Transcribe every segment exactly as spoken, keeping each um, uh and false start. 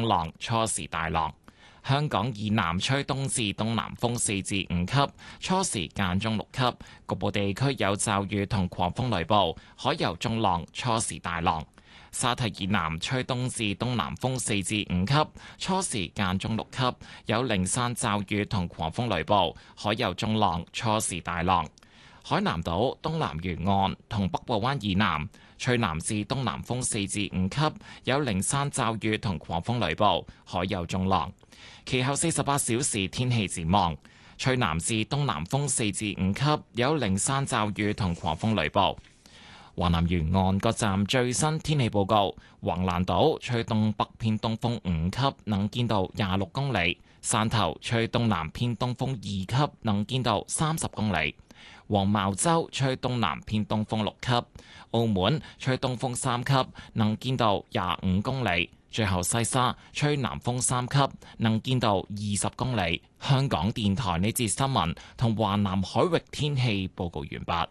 中浪，初時大浪。香港以南吹東至東南風四至五級，初時間中六級，局部地區有驟雨同狂風雷暴，海有中浪，初時大浪。沙堤以南吹東至東南風四至五級，初時間中六級，有零散驟雨同狂風雷暴，海有中浪，初時大浪。海南島東南沿岸同北部灣以南吹南至東南風四至五級，有零散驟雨同狂風雷暴，海有中浪。其後四十八小時天氣展望，吹南至東南風四至五級，有零散驟雨同狂風雷暴。華南沿岸各站最新天氣報告：橫瀾島吹東北偏東風五級，能見度廿六公里；汕頭吹東南偏東風二級，能見度三十公里；黃茅洲吹東南偏東風六級；澳門吹東風三級，能見度廿五公里。最後西沙吹南風三級，能見度二十公里。香港電台呢節新聞同華南海域天氣報告完畢。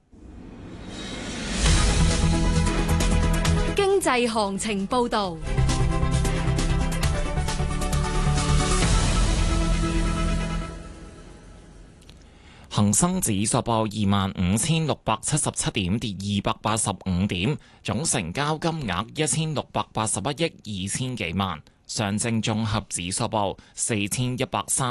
經濟行情報道。 恒生指數報二萬五千六百七十七點，跌二百八十五點，總成交金額一千六百八十一億二千幾萬。上證綜合指數報四千一百三